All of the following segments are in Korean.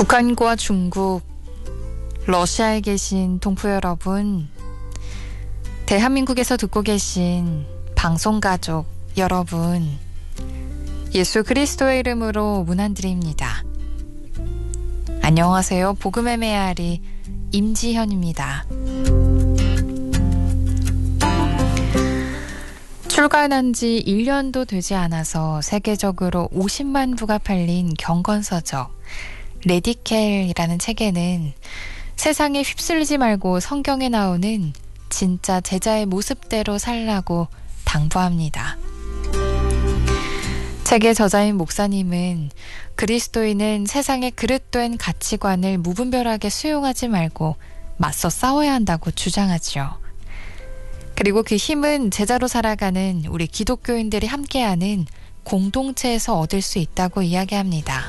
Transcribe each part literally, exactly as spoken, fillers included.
북한과 중국, 러시아에 계신 동포 여러분, 대한민국에서 듣고 계신 방송가족 여러분, 예수 그리스도의 이름으로 문안드립니다. 안녕하세요. 복음의 메아리 임지현입니다. 출간한 지 일 년도 되지 않아서 세계적으로 오십만 부가 팔린 경건서적 레디켈이라는 책에는 세상에 휩쓸리지 말고 성경에 나오는 진짜 제자의 모습대로 살라고 당부합니다. 책의 저자인 목사님은 그리스도인은 세상의 그릇된 가치관을 무분별하게 수용하지 말고 맞서 싸워야 한다고 주장하죠. 그리고 그 힘은 제자로 살아가는 우리 기독교인들이 함께하는 공동체에서 얻을 수 있다고 이야기합니다.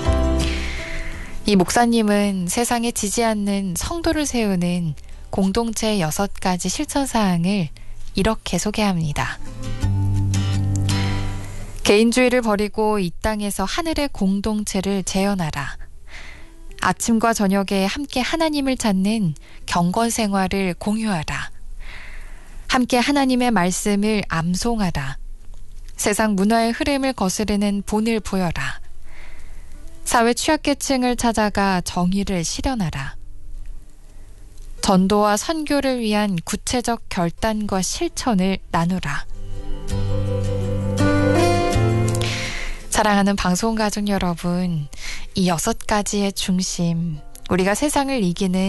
이 목사님은 세상에 지지 않는 성도를 세우는 공동체의 여섯 가지 실천사항을 이렇게 소개합니다. 개인주의를 버리고 이 땅에서 하늘의 공동체를 재현하라. 아침과 저녁에 함께 하나님을 찾는 경건 생활을 공유하라. 함께 하나님의 말씀을 암송하라. 세상 문화의 흐름을 거스르는 본을 보여라. 사회 취약계층을 찾아가 정의를 실현하라. 전도와 선교를 위한 구체적 결단과 실천을 나누라. 사랑하는 방송가족 여러분, 이 여섯 가지의 중심, 우리가 세상을 이기는